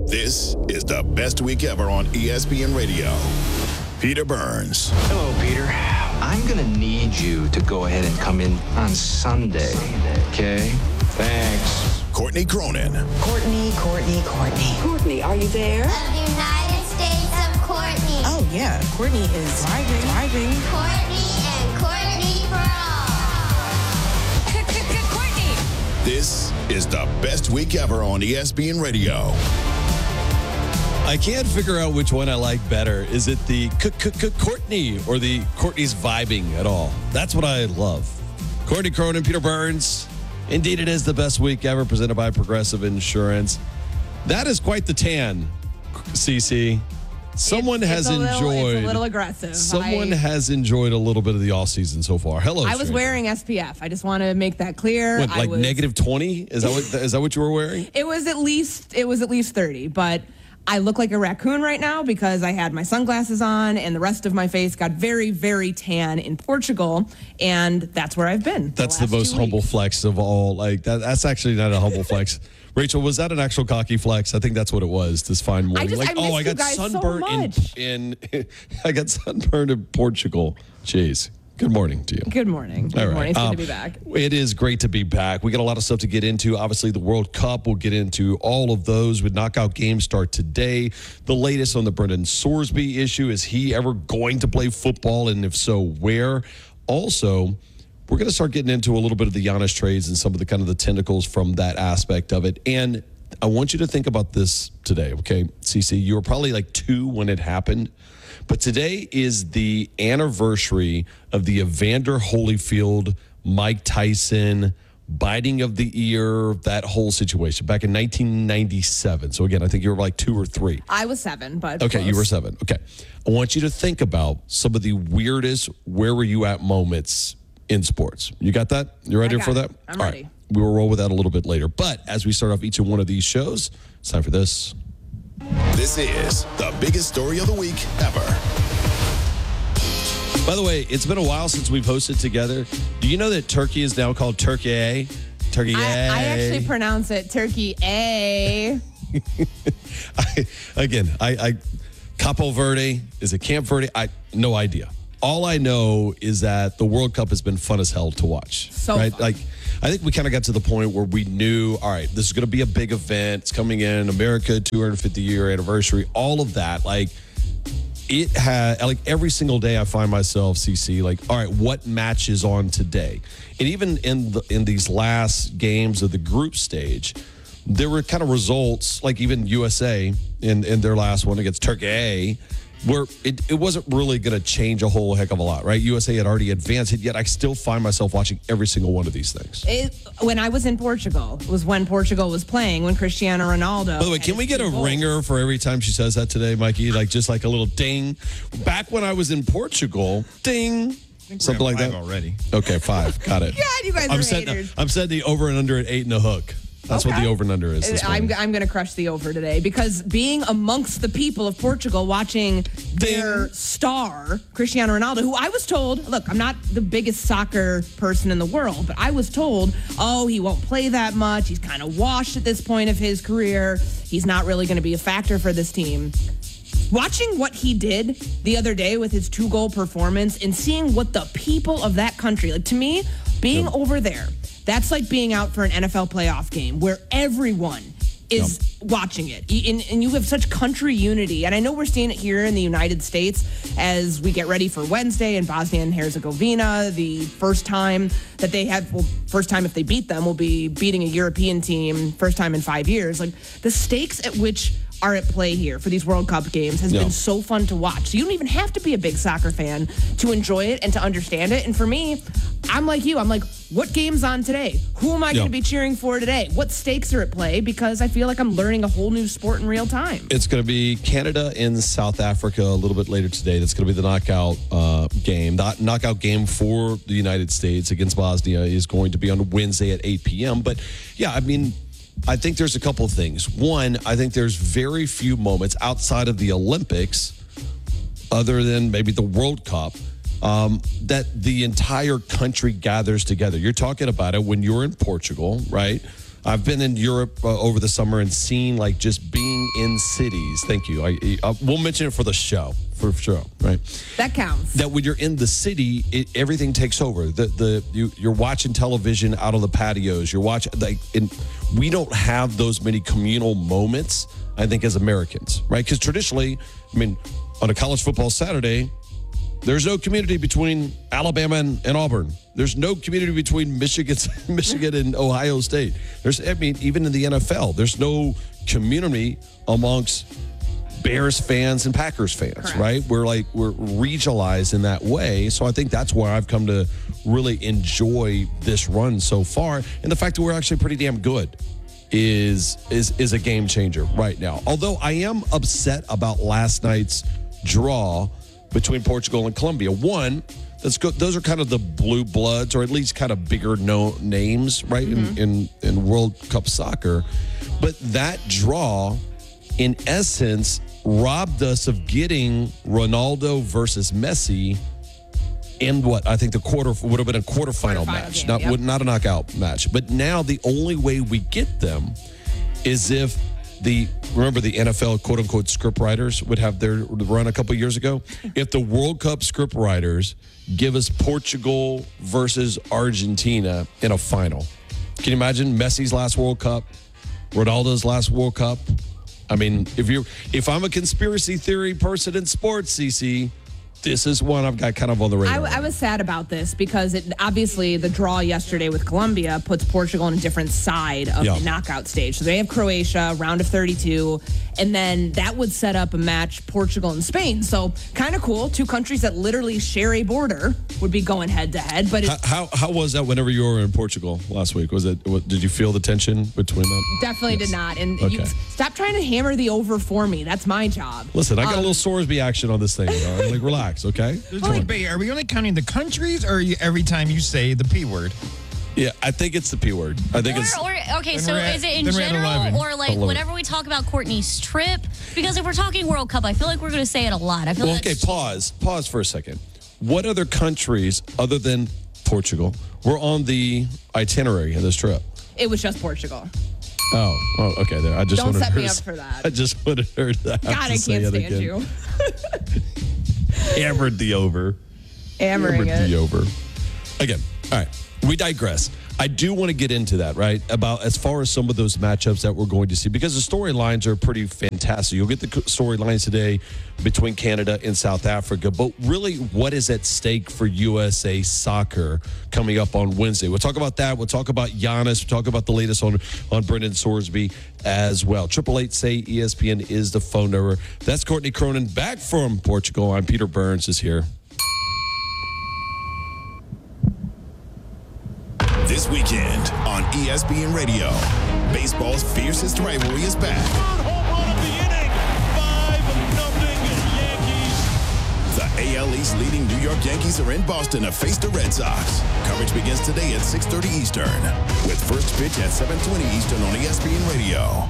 This is the best week ever on ESPN Radio. Peter Burns. Hello, Peter. I'm going to need you to go ahead and come in on Sunday, okay? Thanks. Courtney Cronin. Courtney. Courtney, are you there? Of the United States of Courtney. Oh, yeah. Courtney is driving. Courtney and Courtney for all. Courtney! This is the best week ever on ESPN Radio. I can't figure out which one I like better. Is it the Courtney or the Courtney's vibing at all? That's what I love. Courtney Cronin, Peter Burns. Indeed, it is the best week ever, presented by Progressive Insurance. That is quite the tan, CC. Someone has enjoyed. It's a little aggressive. Someone has enjoyed a little bit of the off season so far. Hello. I was wearing SPF. I just want to make that clear. What, like negative 20? Is that what you were wearing? It was at least 30, but I look like a raccoon right now because I had my sunglasses on and the rest of my face got very, very tan in Portugal, and that's where I've been. That's the most humble flex of all. Like that's actually not a humble flex. Rachel, was that an actual cocky flex? I think that's what it was this fine morning. I got sunburned I got sunburned in Portugal. Jeez. Good morning to you. Good morning. Good morning. It's good to be back. It is great to be back. We got a lot of stuff to get into. Obviously, the World Cup, we'll get into all of those. With knockout games start today. The latest on the Brendan Sorsby issue. Is he ever going to play football? And if so, where? Also, we're going to start getting into a little bit of the Giannis trades and some of the kind of the tentacles from that aspect of it. And I want you to think about this today, okay? CC, you were probably like 2 when it happened. But today is the anniversary of the Evander Holyfield, Mike Tyson, biting of the ear, that whole situation back in 1997. So, again, I think you were like 2 or 3. I was 7, but okay, close. You were 7. Okay. I want you to think about some of the weirdest where were you at moments in sports. You got that? You ready for that? I'm ready. Right. We will roll with that a little bit later. But as we start off each and one of these shows, it's time for this. This is the biggest story of the week ever. By the way, it's been a while since we've hosted together. Do you know that Turkey is now called Turkey? Turkey. I actually pronounce it Turkey A. Capo Verde, is it Camp Verde? No idea. All I know is that the World Cup has been fun as hell to watch. Fun. Like, I think we kind of got to the point where we knew, all right, this is going to be a big event. It's coming in America, 250-year anniversary, all of that. Like, it had, like, every single day I find myself, CC, like, all right, what match is on today? And even in these last games of the group stage, there were kind of results, like even USA in their last one against Turkey, where it wasn't really going to change a whole heck of a lot, right? USA had already advanced it, yet I still find myself watching every single one of these things. When I was in Portugal, it was when Portugal was playing, when Cristiano Ronaldo. By the way, can we get a ringer for every time she says that today, Mikey? Like just like a little ding. Back when I was in Portugal, ding. Something like that. Already. Okay, 5. Got it. God, you guys are haters. I'm setting the over and under at 8 and a hook. That's what the over and under is. I'm going to crush the over today because being amongst the people of Portugal watching their star, Cristiano Ronaldo, who I was told, look, I'm not the biggest soccer person in the world, but I was told, oh, he won't play that much. He's kind of washed at this point of his career. He's not really going to be a factor for this team. Watching what he did the other day with his 2-goal performance and seeing what the people of that country, like to me, being over there, that's like being out for an NFL playoff game where everyone is watching it. And you have such country unity. And I know we're seeing it here in the United States as we get ready for Wednesday in Bosnia and Herzegovina. The first time that they have, first time if they beat them, will be beating a European team, first time in 5 years. Like the stakes at which are at play here for these World Cup games has been so fun to watch. So you don't even have to be a big soccer fan to enjoy it and to understand it. And for me, I'm like you. I'm like, what game's on today? Who am I going to be cheering for today? What stakes are at play? Because I feel like I'm learning a whole new sport in real time. It's going to be Canada and South Africa a little bit later today. That's going to be the knockout game. The knockout game for the United States against Bosnia is going to be on Wednesday at 8 p.m. But, yeah, I mean, I think there's a couple of things. One, I think there's very few moments outside of the Olympics, other than maybe the World Cup, that the entire country gathers together. You're talking about it when you're in Portugal, right? I've been in Europe over the summer and seen like just being living in cities, thank you. We'll mention it for the show, for sure, right? That counts. That when you're in the city, everything takes over. You're watching television out on the patios. You're watching, we don't have those many communal moments, I think, as Americans, right? Because traditionally, I mean, on a college football Saturday, there's no community between Alabama and Auburn. There's no community between Michigan and Ohio State. Even in the NFL, there's no community amongst Bears fans and Packers fans, Correct. right? We're regionalized in that way. So I think that's where I've come to really enjoy this run so far. And the fact that we're actually pretty damn good is a game changer right now. Although I am upset about last night's draw between Portugal and Colombia. One, those are kind of the blue bloods, or at least kind of bigger names, right, in World Cup soccer. But that draw, in essence, robbed us of getting Ronaldo versus Messi in what I think the would have been a quarterfinal match, game, not a knockout match. But now the only way we get them is if remember the NFL quote unquote script writers would have their run a couple years ago. If the World Cup script writers give us Portugal versus Argentina in a final, can you imagine Messi's last World Cup, Ronaldo's last World Cup? I mean, if I'm a conspiracy theory person in sports, CC, this is one I've got kind of on the radar. I was sad about this because obviously the draw yesterday with Colombia puts Portugal on a different side of the knockout stage. So they have Croatia, round of 32, and then that would set up a match Portugal and Spain. So kind of cool. Two countries that literally share a border would be going head to head. But how was that whenever you were in Portugal last week? Did you feel the tension between them? Definitely did not. And Okay. stop trying to hammer the over for me. That's my job. Listen, I got a little Sorsby action on this thing. Relax, okay? There's no debate. Are we only counting the countries, or every time you say the P word? Yeah, I think it's the P word. I think it's. Okay, so is it in general or like whenever we talk about Courtney's trip? Because if we're talking World Cup, I feel like we're going to say it a lot. Okay, pause for a second. What other countries other than Portugal were on the itinerary of this trip? It was just Portugal. Oh, okay. There, I just Don't wanted set her me to- up for that. I just wanted her to have God, to I say can't it stand again. you. Hammered the over. Hammering Hammered the it. over. Again, all right. We digress. I do want to get into that, right? About as far as some of those matchups that we're going to see, because the storylines are pretty fantastic. You'll get the storylines today between Canada and South Africa, but really what is at stake for USA soccer coming up on Wednesday? We'll talk about that. We'll talk about Giannis. We'll talk about the latest on Brendan Sorsby as well. 888-SAY-ESPN is the phone number. That's Courtney Cronin back from Portugal. I'm Peter Burns is here. This weekend on ESPN Radio, baseball's fiercest rivalry is back. The AL East leading New York Yankees are in Boston to face the Red Sox. Coverage begins today at 6:30 Eastern, with first pitch at 7:20 Eastern on ESPN Radio.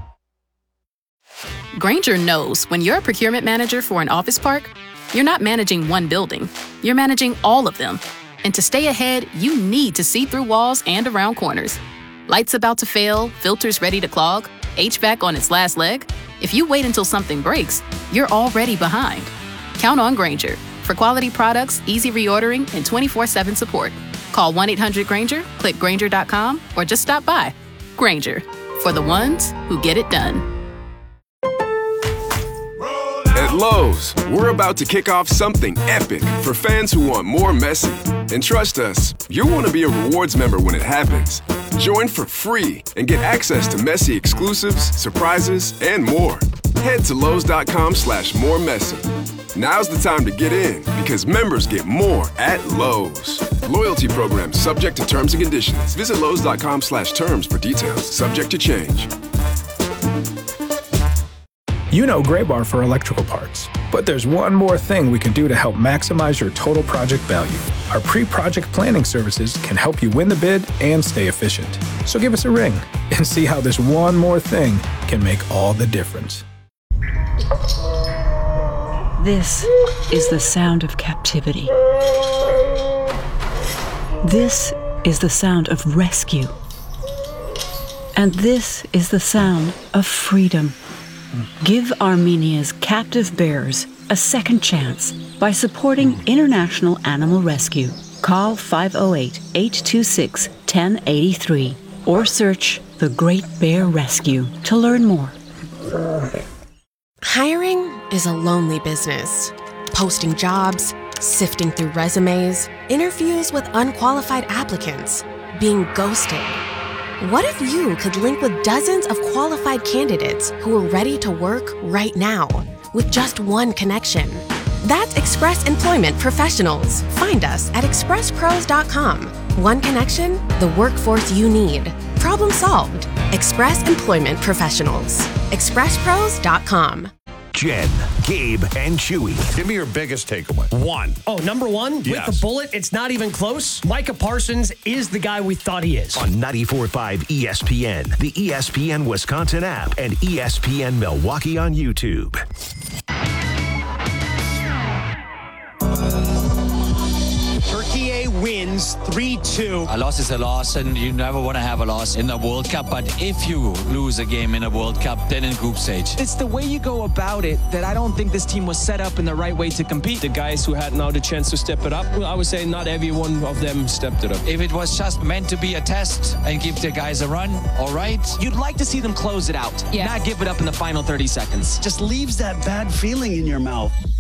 Grainger knows when you're a procurement manager for an office park, you're not managing one building, you're managing all of them. And to stay ahead, you need to see through walls and around corners. Lights about to fail, filters ready to clog, HVAC on its last leg. If you wait until something breaks, you're already behind. Count on Grainger for quality products, easy reordering, and 24/7 support. Call 1-800-GRAINGER, click Grainger.com, or just stop by. Grainger, for the ones who get it done. At Lowe's, we're about to kick off something epic for fans who want more Messi. And trust us, you'll want to be a rewards member when it happens. Join for free and get access to Messi exclusives, surprises, and more. Head to Lowe's.com/moremessi. Now's the time to get in because members get more at Lowe's. Loyalty program subject to terms and conditions. Visit Lowe's.com/terms for details. Subject to change. You know Gray Bar for electrical parts, but there's one more thing we can do to help maximize your total project value. Our pre-project planning services can help you win the bid and stay efficient. So give us a ring and see how this one more thing can make all the difference. This is the sound of captivity. This is the sound of rescue. And this is the sound of freedom. Give Armenia's captive bears a second chance by supporting International Animal Rescue. Call 508-826-1083 or search The Great Bear Rescue to learn more. Hiring is a lonely business. Posting jobs, sifting through resumes, interviews with unqualified applicants, being ghosted. What if you could link with dozens of qualified candidates who are ready to work right now with just one connection? That's Express Employment Professionals. Find us at expresspros.com. One connection, the workforce you need. Problem solved. Express Employment Professionals. expresspros.com. Jen, Gabe, and Chewy. Give me your biggest takeaway. One. Oh, number one? Yes. With the bullet, it's not even close. Micah Parsons is the guy we thought he is. On 94.5 ESPN, the ESPN Wisconsin app, and ESPN Milwaukee on YouTube. Turkey wins 3-2. A loss is a loss, and you never want to have a loss in the World Cup. But if you lose a game in a World Cup, then in group stage. It's the way you go about it that I don't think this team was set up in the right way to compete. The guys who had now the chance to step it up, well, I would say not every one of them stepped it up. If it was just meant to be a test and give the guys a run, all right. You'd like to see them close it out, not give it up in the final 30 seconds. Just leaves that bad feeling in your mouth.